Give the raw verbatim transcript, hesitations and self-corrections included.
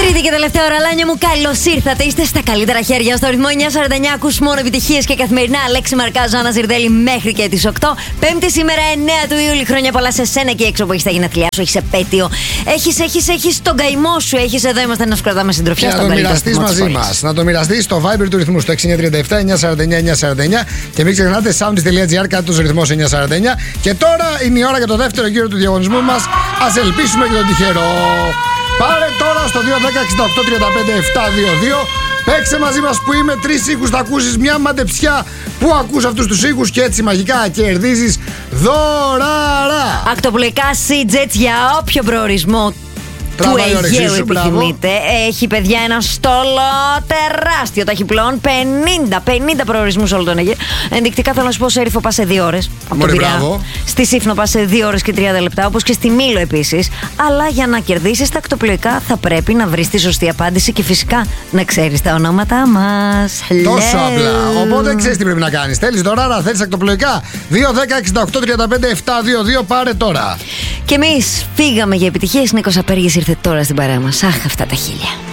Τρίτη και τελευταία ώρα, Λάνια μου, καλώς ήρθατε. Είστε στα καλύτερα χέρια. Στο ρυθμό εννιά σαράντα εννιά ακούς μόνο επιτυχίες και καθημερινά. Αλέξη Μαρκάζο, Άννα Ζιρδέλη μέχρι και τις οκτώ. Πέμπτη σήμερα, εννέα του Ιούλη. Χρόνια πολλά σε σένα και έξω που έχεις τα γενέθλιά σου, έχεις επέτειο. Έχεις, έχεις, έχεις τον καημό σου. Έχεις εδώ, είμαστε να σου κρατάμε συντροφιά. Και να το μοιραστείς μαζί μας. Να το μοιραστείς στο Viber του ρυθμού στο έξι εννιά τρία επτά εννιά σαράντα εννιά εννιά σαράντα εννιά. Και μην ξεχνάτε soundis.gr κάτω στο ρυθμό εννιά σαράντα εννιά. Και τώρα είναι η ώρα για το δεύτερο γύρο του διαγωνισμού μας. Ας ελπίσουμε και τον τυχερό. Πάρε τώρα στο δύο ένα μηδέν εξήντα οκτώ τριάντα πέντε επτακόσια είκοσι δύο. Παίξε μαζί μας που είμαι. Τρεις ήχους θα ακούσεις, μια μαντεψιά που ακούς αυτούς τους ήχους και έτσι μαγικά κερδίζεις δωράρα. Ακτοπλοϊκά Sea-Jets για όποιο προορισμό του Αιγαίου επιθυμείτε. Έχει, παιδιά, ένα στόλο τεράστιο ταχυπλών. πενήντα προορισμούς όλο τον Αιγαίο. Ενδεικτικά θέλω να σου πω, σε Έριφο πας σε δύο ώρες. Από τον Πειραιά. Στη Σύφνο πας σε δύο ώρες και τριάντα λεπτά. Όπως και στη Μήλο επίσης. Αλλά για να κερδίσεις τα ακτοπλοϊκά θα πρέπει να βρεις τη σωστή απάντηση και φυσικά να ξέρεις τα ονόματά μας. Τόσο απλά. Οπότε ξέρεις τι πρέπει να κάνεις. Θέλεις δωράρα, θέλεις ακτοπλοϊκά. δύο ένα μηδέν εξήντα οκτώ τριάντα πέντε επτακόσια είκοσι δύο. Πάρε τώρα. Και εμείς φύγαμε για επιτυχίες. Νίκος Απέργης ήρθε τώρα στην παρέα μας. Αχ, αυτά τα χίλια.